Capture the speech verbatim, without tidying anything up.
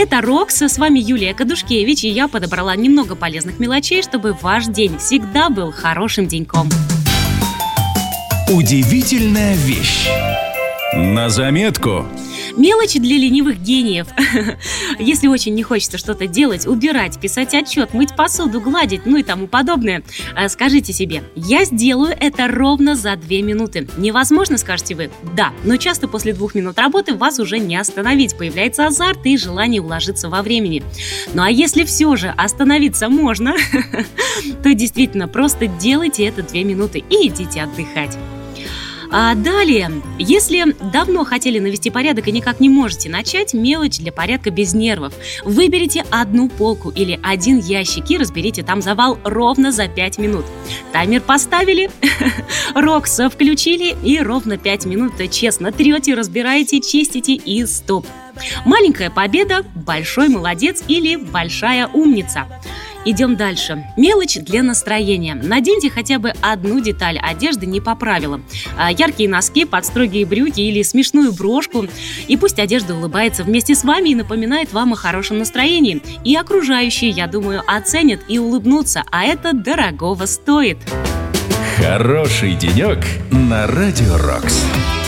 Это Рокс, с вами Юлия Кадушкевич, и я подобрала немного полезных мелочей, чтобы ваш день всегда был хорошим деньком. Удивительная вещь. На заметку. Мелочи для ленивых гениев. Если очень не хочется что-то делать, убирать, писать отчет, мыть посуду, гладить, ну и тому подобное, скажите себе: я сделаю это ровно за две минуты. Невозможно, скажете вы? Да, но часто после двух минут работы вас уже не остановить. Появляется азарт и желание уложиться во времени. Ну а если все же остановиться можно, то действительно просто делайте это две минуты и идите отдыхать. А далее, если давно хотели навести порядок и никак не можете начать, мелочь для порядка без нервов. Выберите одну полку или один ящик и разберите там завал ровно за пять минут. Таймер поставили, Рокс включили и ровно пять минут честно трете, разбираете, чистите и стоп. Маленькая победа, большой молодец или большая умница. Идем дальше. Мелочь для настроения. Наденьте хотя бы одну деталь одежды не по правилам. Яркие носки под строгие брюки или смешную брошку. И пусть одежда улыбается вместе с вами и напоминает вам о хорошем настроении. И окружающие, я думаю, оценят и улыбнутся, а это дорогого стоит. Хороший денек на Радио Рокс.